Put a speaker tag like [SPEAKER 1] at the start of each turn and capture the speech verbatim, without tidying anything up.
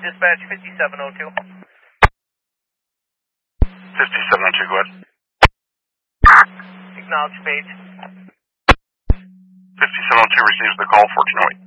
[SPEAKER 1] Dispatch fifty-seven oh two.
[SPEAKER 2] fifty-seven oh two, go ahead.
[SPEAKER 1] Acknowledge page.
[SPEAKER 2] fifty-seven oh two receives the call, fourteen oh eight.